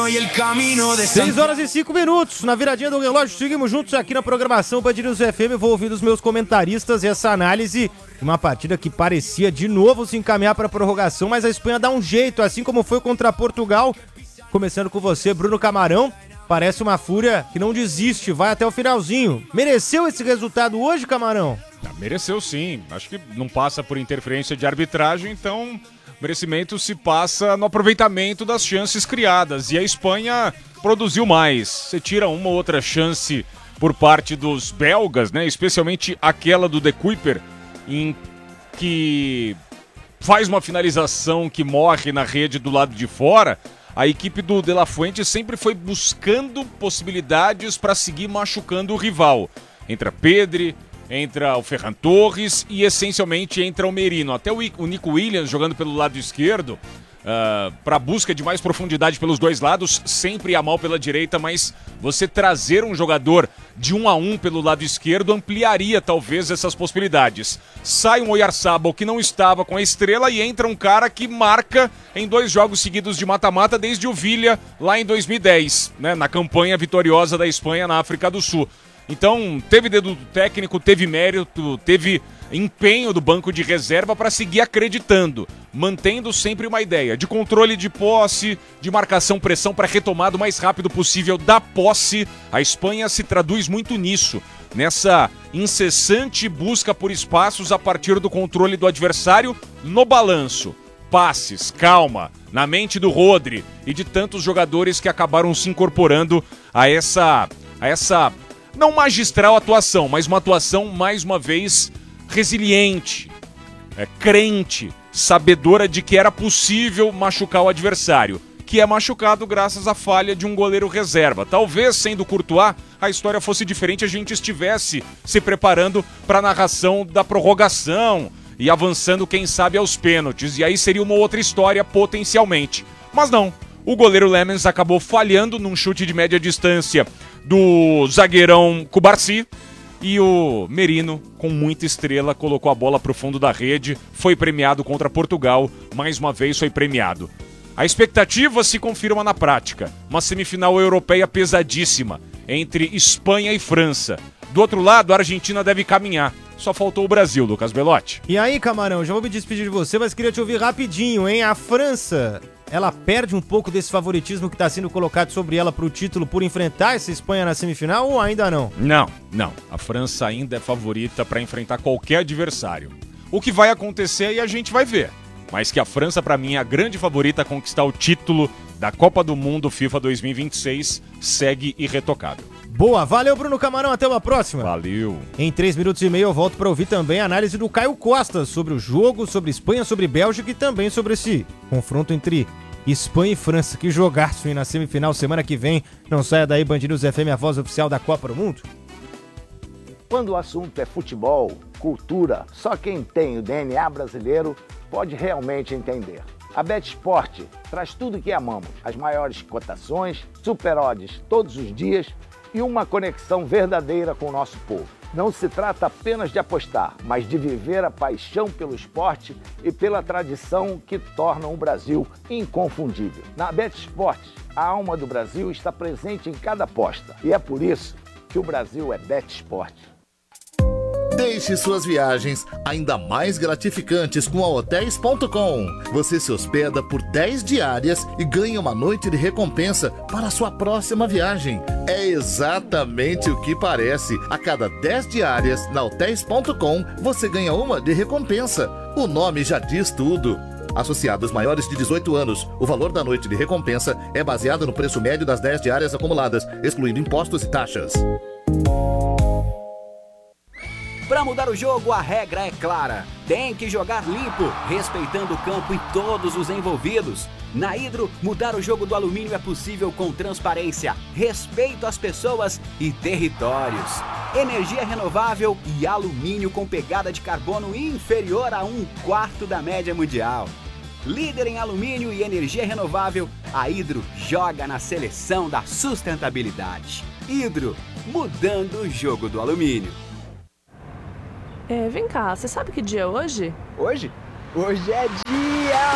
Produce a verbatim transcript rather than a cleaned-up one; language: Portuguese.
seis horas e cinco minutos, na viradinha do relógio, seguimos juntos aqui na programação Band News F M. Vou ouvir dos meus comentaristas essa análise de uma partida que parecia de novo se encaminhar para a prorrogação, mas a Espanha dá um jeito, assim como foi contra Portugal. Começando com você, Bruno Camarão, parece uma fúria que não desiste, vai até o finalzinho. Mereceu esse resultado hoje, Camarão? Ah, mereceu sim, acho que não passa por interferência de arbitragem, então o merecimento se passa no aproveitamento das chances criadas, e a Espanha produziu mais. Você tira uma ou outra chance por parte dos belgas, né? Especialmente aquela do De Cuyper, em que faz uma finalização que morre na rede do lado de fora. A equipe do De La Fuente sempre foi buscando possibilidades para seguir machucando o rival. Entra Pedri, entra o Ferran Torres e essencialmente entra o Merino. Até o Nico Williams jogando pelo lado esquerdo, uh, para busca de mais profundidade pelos dois lados, sempre ia mal pela direita, mas você trazer um jogador de um a um pelo lado esquerdo ampliaria talvez essas possibilidades. Sai um Oyarzabal que não estava com a estrela e entra um cara que marca em dois jogos seguidos de mata-mata desde o Villa lá em dois mil e dez, né, na campanha vitoriosa da Espanha na África do Sul. Então, teve dedo do técnico, teve mérito, teve empenho do banco de reserva para seguir acreditando, mantendo sempre uma ideia de controle de posse, de marcação-pressão para retomar o mais rápido possível da posse. A Espanha se traduz muito nisso, nessa incessante busca por espaços a partir do controle do adversário no balanço. Passes, calma, na mente do Rodri e de tantos jogadores que acabaram se incorporando a essa... A essa não magistral atuação, mas uma atuação, mais uma vez, resiliente, é, crente, sabedora de que era possível machucar o adversário, que é machucado graças à falha de um goleiro reserva. Talvez, sendo Courtois, a história fosse diferente, a gente estivesse se preparando para a narração da prorrogação e avançando, quem sabe, aos pênaltis, e aí seria uma outra história potencialmente. Mas não, o goleiro Lemens acabou falhando num chute de média distância do zagueirão Cubarsí, e o Merino, com muita estrela, colocou a bola para o fundo da rede, foi premiado contra Portugal, mais uma vez foi premiado. A expectativa se confirma na prática, uma semifinal europeia pesadíssima, entre Espanha e França. Do outro lado, a Argentina deve caminhar. Só faltou o Brasil, Lucas Belotti. E aí, Camarão, já vou me despedir de você, mas queria te ouvir rapidinho, hein? A França, ela perde um pouco desse favoritismo que está sendo colocado sobre ela para o título por enfrentar essa Espanha na semifinal ou ainda não? Não, não. A França ainda é favorita para enfrentar qualquer adversário. O que vai acontecer aí a gente vai ver. Mas que a França, para mim, é a grande favorita a conquistar o título da Copa do Mundo FIFA dois mil e vinte e seis, segue irretocável. Boa, valeu Bruno Camarão, até uma próxima. Valeu. Em três minutos e meio eu volto para ouvir também a análise do Caio Costa sobre o jogo, sobre Espanha, sobre Bélgica e também sobre esse confronto entre Espanha e França. Que jogaço, hein, na semifinal semana que vem. Não saia daí, Band News F M, a voz oficial da Copa do Mundo. Quando o assunto é futebol, cultura, só quem tem o D N A brasileiro pode realmente entender. A BetSport traz tudo que amamos, as maiores cotações, super odds todos os dias e uma conexão verdadeira com o nosso povo. Não se trata apenas de apostar, mas de viver a paixão pelo esporte e pela tradição que tornam o Brasil inconfundível. Na BetSport, a alma do Brasil está presente em cada aposta e é por isso que o Brasil é BetSport. Deixe suas viagens ainda mais gratificantes com a hotéis ponto com. Você se hospeda por dez diárias e ganha uma noite de recompensa para a sua próxima viagem. É exatamente o que parece. A cada dez diárias na hotéis ponto com, você ganha uma de recompensa. O nome já diz tudo. Associados maiores de dezoito anos, o valor da noite de recompensa é baseado no preço médio das dez diárias acumuladas, excluindo impostos e taxas. Para mudar o jogo, a regra é clara. Tem que jogar limpo, respeitando o campo e todos os envolvidos. Na Hidro, mudar o jogo do alumínio é possível com transparência, respeito às pessoas e territórios. Energia renovável e alumínio com pegada de carbono inferior a um quarto da média mundial. Líder em alumínio e energia renovável, a Hidro joga na seleção da sustentabilidade. Hidro, mudando o jogo do alumínio. É, vem cá, você sabe que dia é hoje? Hoje? Hoje é dia